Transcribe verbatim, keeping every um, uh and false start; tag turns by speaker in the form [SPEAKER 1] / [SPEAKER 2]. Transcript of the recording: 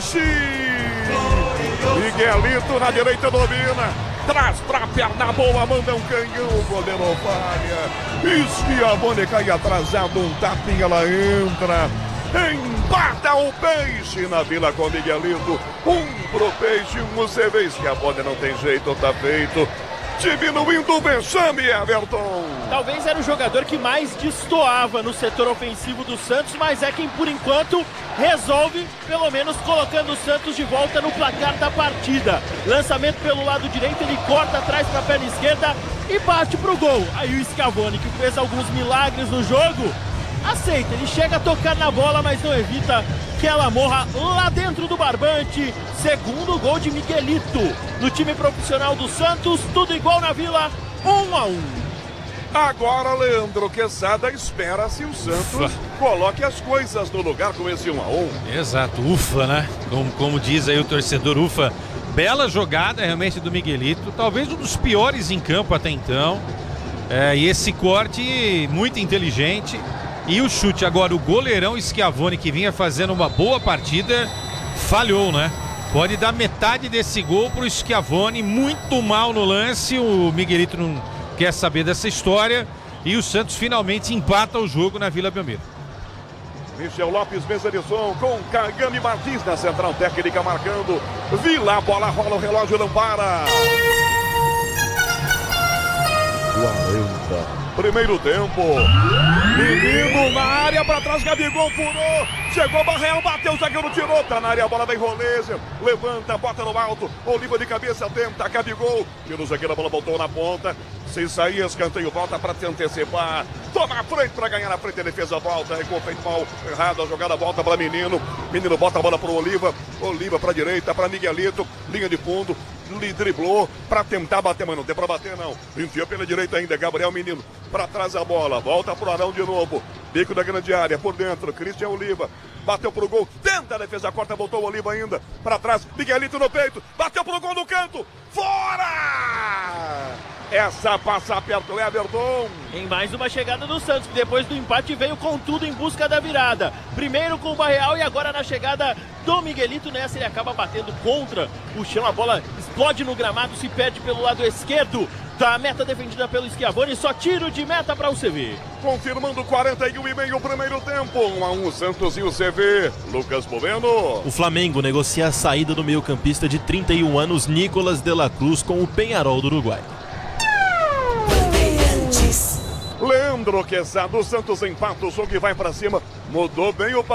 [SPEAKER 1] peixe! Miguelito na direita domina. Traz pra perna boa, manda um canhão, o goleiro falha. Schiavone cai atrasado, um tapinha, ela entra. Empata o peixe na Vila com Miguelito. Um pro peixe, um você vê. Schiavone não tem jeito, tá feito. Diminuindo o vexame, Everton.
[SPEAKER 2] Talvez era o jogador que mais destoava no setor ofensivo do Santos, mas é quem por enquanto resolve, pelo menos colocando o Santos de volta no placar da partida. Lançamento pelo lado direito, ele corta atrás para a perna esquerda e bate pro gol. Aí o Schiavone, que fez alguns milagres no jogo, aceita, ele chega a tocar na bola, mas não evita que ela morra lá dentro do barbante. Segundo gol de Miguelito no time profissional do Santos, tudo igual na Vila, um a um.
[SPEAKER 1] Agora Leandro Quesada espera se o Santos Ufa. coloque as coisas no lugar com esse um a um.
[SPEAKER 3] Exato, ufa, né? Como, como diz aí o torcedor, ufa. Bela jogada realmente do Miguelito, talvez um dos piores em campo até então. É, e esse corte muito inteligente. E o chute, agora o goleirão Schiavone, que vinha fazendo uma boa partida, falhou, né? Pode dar metade desse gol pro Schiavone, muito mal no lance. O Miguelito não quer saber dessa história. E o Santos finalmente empata o jogo na Vila Belmiro.
[SPEAKER 1] Michel Lopes, mesa de som, com Kagami Martins na central técnica marcando. Vila, bola rola, o relógio não para. quarenta. Primeiro tempo. Menino na área, pra trás, Gabigol furou. Chegou Barreal, bateu, o zagueiro tirou. Tá na área, a bola vem Roleza. Levanta, bota no alto. Oliva de cabeça, tenta, Gabigol. Tira o zagueiro, a bola voltou na ponta. Se sair, escanteio, volta pra se antecipar. Toma a frente pra ganhar na frente, a defesa volta. Recuo feito mal, errado, a jogada volta pra Menino. Menino bota a bola pro Oliva. Oliva pra direita, pra Miguelito. Linha de fundo. Lhe driblou pra tentar bater, mas não tem pra bater não. Enfiou pela direita ainda, Gabriel Menino. Pra trás a bola, volta pro Arão de novo. Bico da grande área, por dentro, Christian Oliva. Bateu pro gol, tenta a defesa, corta, voltou o Oliva ainda. Pra trás, Miguelito no peito. Bateu pro gol no canto. Fora! Essa passa perto, Everton.
[SPEAKER 2] Em mais uma chegada do Santos, que depois do empate veio com tudo em busca da virada. Primeiro com o Barreal e agora na chegada do Miguelito. Nessa ele acaba batendo contra o chão. A bola explode no gramado, se perde pelo lado esquerdo da meta defendida pelo Schiavone. Só tiro de meta para o C V.
[SPEAKER 1] Confirmando quarenta e um e meio o primeiro tempo. um a um Santos e o C V. Lucas Boveno.
[SPEAKER 4] O Flamengo negocia a saída do meio-campista de trinta e um anos, Nicolas de la Cruz, com o Peñarol do Uruguai.
[SPEAKER 1] Leandro Quesada, o Santos empata o jogo e vai pra cima. Mudou bem o